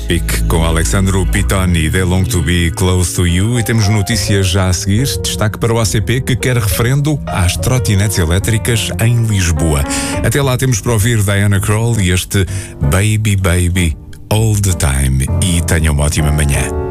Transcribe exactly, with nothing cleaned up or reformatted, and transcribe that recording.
Pique com Alexandro Pitoni e They Long to Be Close to You. E temos notícias já a seguir. Destaque para o A C P que quer referendo às trotinetes elétricas em Lisboa. Até lá temos para ouvir Diana Krall e este Baby Baby All the Time. E tenham uma ótima manhã.